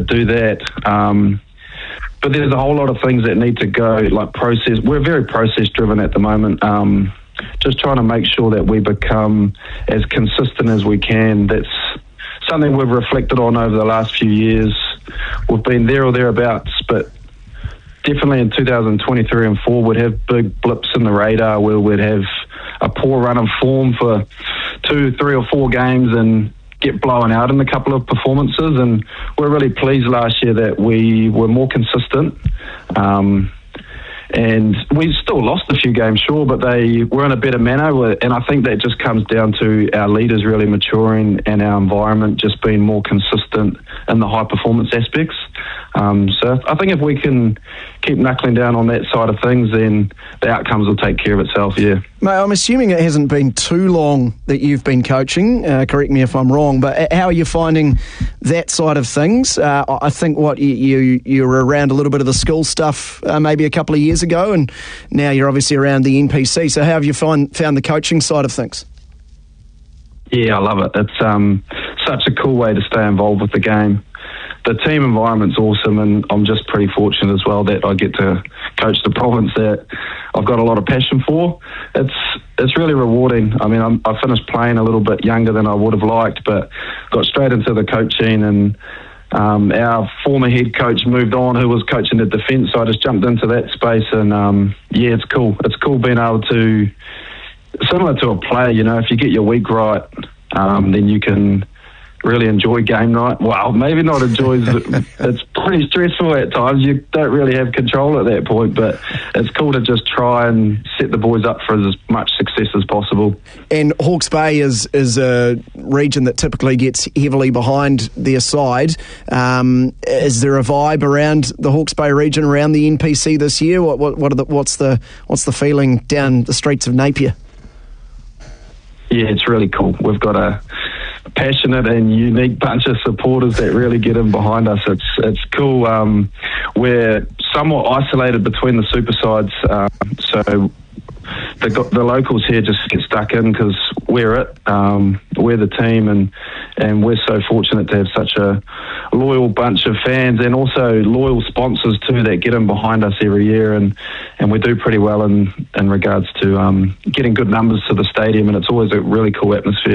do that. But there's a whole lot of things that need to go, like process. We're very process-driven at the moment. Just trying to make sure that we become as consistent as we can. That's something we've reflected on over the last few years. We've been there or thereabouts, but definitely in 2023 and 4 we'd have big blips in the radar where we'd have a poor run of form for 2, 3 or 4 games and get blown out in a couple of performances. And we're really pleased last year that we were more consistent. And we still lost a few games, sure, but they were in a better manner. And I think that just comes down to our leaders really maturing and our environment just being more consistent in the high performance aspects. So I think if we can keep knuckling down on that side of things, then the outcomes will take care of itself, yeah. Mate, I'm assuming it hasn't been too long that you've been coaching. Correct me if I'm wrong, but how are you finding that side of things? I think you were around a little bit of the school stuff maybe a couple of years ago, and now you're obviously around the NPC. So how have you found the coaching side of things? Yeah, I love it. It's such a cool way to stay involved with the game. The team environment's awesome, and I'm just pretty fortunate as well that I get to coach the province that I've got a lot of passion for. It's really rewarding. I mean, I finished playing a little bit younger than I would have liked, but got straight into the coaching, and our former head coach moved on, who was coaching the defence, so I just jumped into that space, and yeah, it's cool. It's cool being able to, similar to a player, you know, if you get your week right, then you can really enjoy game night. Well, maybe not enjoy. It's pretty stressful at times. You don't really have control at that point, but it's cool to just try and set the boys up for as much success as possible. And Hawke's Bay is a region that typically gets heavily behind their side. Is there a vibe around the Hawke's Bay region, around the NPC this year? What's the feeling down the streets of Napier? Yeah, it's really cool. We've got a passionate and unique bunch of supporters that really get in behind us. It's cool. We're somewhat isolated between the super sides, so the locals here just get stuck in because we're it. We're the team, and we're so fortunate to have such a loyal bunch of fans and also loyal sponsors too that get in behind us every year, and we do pretty well in regards to getting good numbers to the stadium, and it's always a really cool atmosphere.